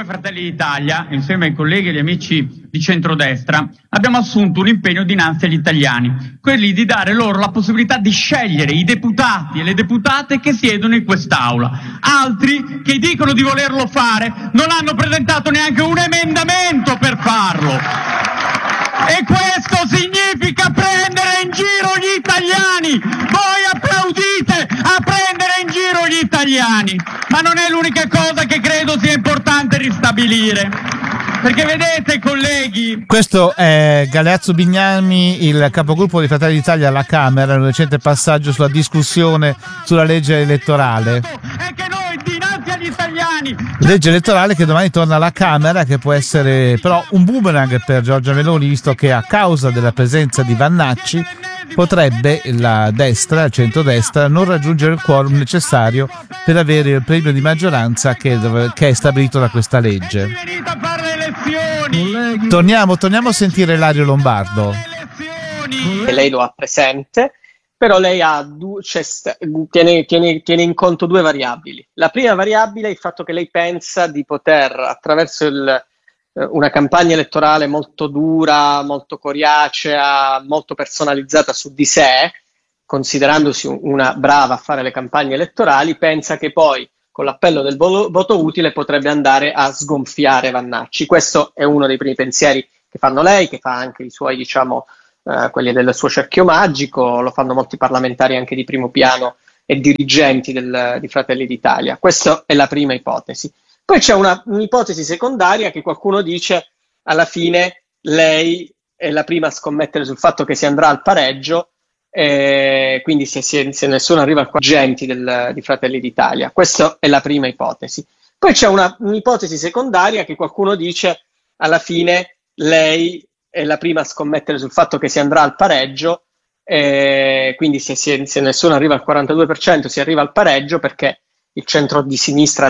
Fratelli d'Italia, insieme ai colleghi e agli amici di centrodestra, abbiamo assunto un impegno dinanzi agli italiani, quelli di dare loro la possibilità di scegliere i deputati e le deputate che siedono in quest'Aula. Altri che dicono di volerlo fare non hanno presentato neanche un emendamento per farlo. E questo significa prendere in giro gli italiani. Voi applaudite a prendere in giro gli italiani, ma non è l'unica cosa che credo sia importante ristabilire. Perché vedete, colleghi... Questo è Galeazzo Bignami, il capogruppo di Fratelli d'Italia alla Camera, in un recente passaggio sulla discussione sulla legge elettorale. È che noi dinanzi agli italiani... Legge elettorale che domani torna alla Camera, che può essere però un boomerang per Giorgia Meloni, visto che a causa della presenza di Vannacci potrebbe la destra, il centrodestra, non raggiungere il quorum necessario per avere il premio di maggioranza che è stabilito da questa legge. Torniamo a sentire Ilario Lombardo. E lei lo ha presente, però lei tiene in conto due variabili. La prima variabile è il fatto che lei pensa di poter, attraverso una campagna elettorale molto dura, molto coriacea, molto personalizzata su di sé, considerandosi una brava a fare le campagne elettorali, pensa che poi con l'appello del voto utile potrebbe andare a sgonfiare Vannacci. Questo è uno dei primi pensieri che fanno lei, che fa anche i suoi, quelli del suo cerchio magico, lo fanno molti parlamentari anche di primo piano e dirigenti di Fratelli d'Italia. Questa è la prima ipotesi. Poi c'è un'ipotesi secondaria che qualcuno dice alla fine lei è la prima a scommettere sul fatto che si andrà al pareggio, quindi se nessuno arriva al agenti di Fratelli d'Italia. Questa è la prima ipotesi. Poi c'è un'ipotesi secondaria che qualcuno dice alla fine lei è la prima a scommettere sul fatto che si andrà al pareggio, quindi se nessuno arriva al 42% si arriva al pareggio perché il centro di sinistra